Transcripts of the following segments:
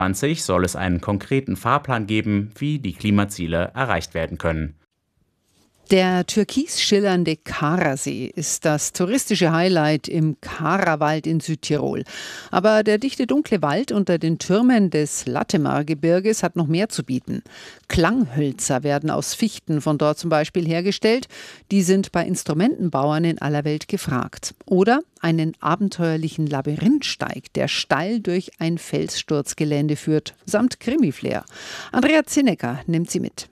2020 soll es einen konkreten Fahrplan geben, wie die Klimaziele erreicht werden können. Der türkis schillernde Karasee ist das touristische Highlight im Karawald in Südtirol. Aber der dichte dunkle Wald unter den Türmen des Latemar-Gebirges hat noch mehr zu bieten. Klanghölzer werden aus Fichten von dort zum Beispiel hergestellt. Die sind bei Instrumentenbauern in aller Welt gefragt. Oder einen abenteuerlichen Labyrinthsteig, der steil durch ein Felssturzgelände führt, samt Krimi-Flair. Andrea Zinnecker nimmt sie mit.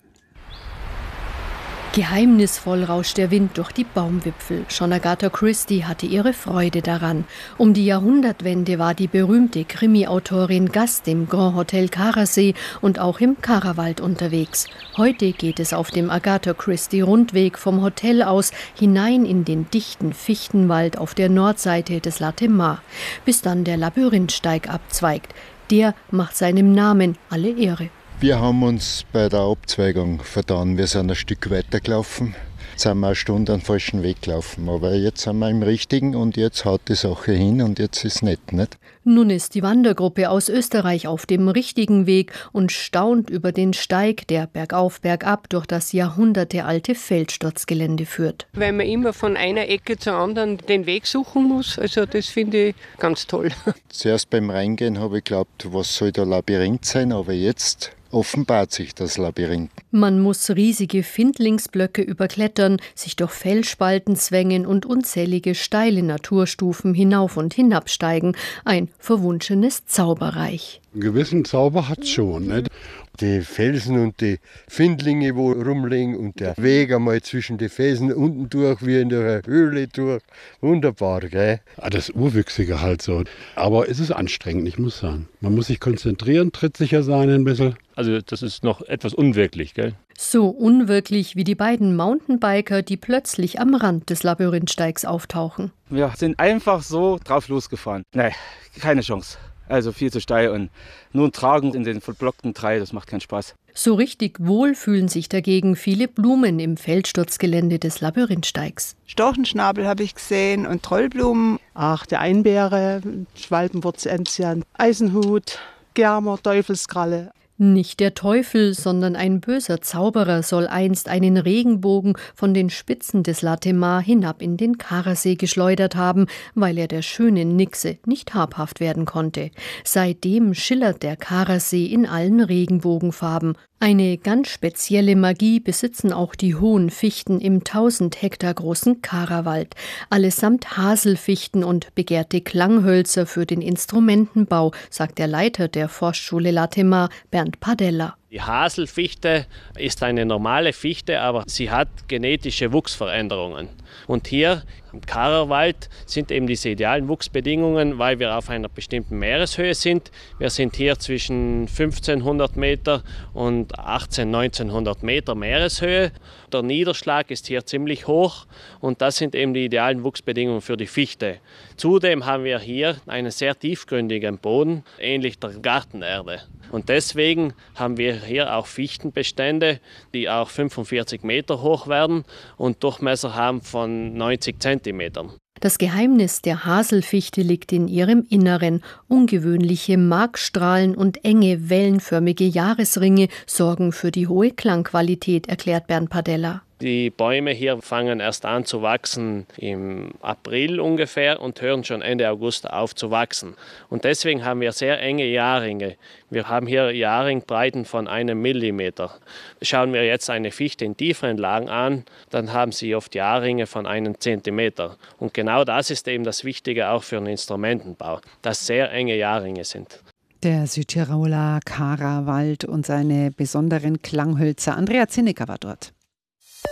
Geheimnisvoll rauscht der Wind durch die Baumwipfel. Schon Agatha Christie hatte ihre Freude daran. Um die Jahrhundertwende war die berühmte Krimi-Autorin Gast im Grand Hotel Karasee und auch im Karawald unterwegs. Heute geht es auf dem Agatha Christie Rundweg vom Hotel aus hinein in den dichten Fichtenwald auf der Nordseite des Latemar, bis dann der Labyrinthsteig abzweigt. Der macht seinem Namen alle Ehre. Wir haben uns bei der Abzweigung vertan. Wir sind ein Stück weiter gelaufen. Jetzt sind wir eine Stunde einen falschen Weg gelaufen. Aber jetzt sind wir im richtigen und jetzt haut die Sache hin und jetzt ist es nett, nicht? Nun ist die Wandergruppe aus Österreich auf dem richtigen Weg und staunt über den Steig, der bergauf, bergab durch das jahrhundertealte Felssturzgelände führt. Weil man immer von einer Ecke zur anderen den Weg suchen muss. Also das finde ich ganz toll. Zuerst beim Reingehen habe ich geglaubt, was soll da Labyrinth sein, aber jetzt offenbart sich das Labyrinth. Man muss riesige Findlingsblöcke überklettern, sich durch Felsspalten zwängen und unzählige steile Naturstufen hinauf und hinabsteigen. Ein verwunschenes Zauberreich. Einen gewissen Zauber hat es schon, nicht? Die Felsen und die Findlinge, wo rumliegen und der Weg einmal zwischen den Felsen unten durch, wie in der Höhle durch. Wunderbar, gell? Das Urwüchsige halt so. Aber es ist anstrengend, ich muss sagen. Man muss sich konzentrieren, trittsicher sein ein bisschen. Also das ist noch etwas unwirklich, gell? So unwirklich wie die beiden Mountainbiker, die plötzlich am Rand des Labyrinthsteigs auftauchen. Wir sind einfach so drauf losgefahren. Nein, keine Chance. Also viel zu steil und nur Tragen in den verblockten Drei, das macht keinen Spaß. So richtig wohl fühlen sich dagegen viele Blumen im Felssturzgelände des Labyrinthsteigs. Storchenschnabel habe ich gesehen und Trollblumen. Ach, der Einbeere, Schwalbenwurz-Enzian, Eisenhut, Germer, Teufelskralle. Nicht der Teufel, sondern ein böser Zauberer soll einst einen Regenbogen von den Spitzen des Latemar hinab in den Karasee geschleudert haben, weil er der schönen Nixe nicht habhaft werden konnte. Seitdem schillert der Karasee in allen Regenbogenfarben. Eine ganz spezielle Magie besitzen auch die hohen Fichten im 1000 Hektar großen Karawald. Allesamt Haselfichten und begehrte Klanghölzer für den Instrumentenbau, sagt der Leiter der Forstschule Latemar, Bernd Padella. Die Haselfichte ist eine normale Fichte, aber sie hat genetische Wuchsveränderungen. Und hier im Karawald sind eben diese idealen Wuchsbedingungen, weil wir auf einer bestimmten Meereshöhe sind. Wir sind hier zwischen 1500 Meter und 1900 Meter Meereshöhe. Der Niederschlag ist hier ziemlich hoch und das sind eben die idealen Wuchsbedingungen für die Fichte. Zudem haben wir hier einen sehr tiefgründigen Boden, ähnlich der Gartenerde. Und deswegen haben wir hier auch Fichtenbestände, die auch 45 Meter hoch werden und Durchmesser haben von 90 Zentimetern. Das Geheimnis der Haselfichte liegt in ihrem Inneren. Ungewöhnliche Markstrahlen und enge, wellenförmige Jahresringe sorgen für die hohe Klangqualität, erklärt Bernd Padella. Die Bäume hier fangen erst an zu wachsen im April ungefähr und hören schon Ende August auf zu wachsen. Und deswegen haben wir sehr enge Jahrringe. Wir haben hier Jahrringbreiten von 1 Millimeter. Schauen wir jetzt eine Fichte in tieferen Lagen an, dann haben sie oft Jahrringe von 1 Zentimeter. Und genau das ist eben das Wichtige auch für den Instrumentenbau, dass sehr enge Jahrringe sind. Der Südtiroler Karawald und seine besonderen Klanghölzer. Andrea Zinnecker war dort.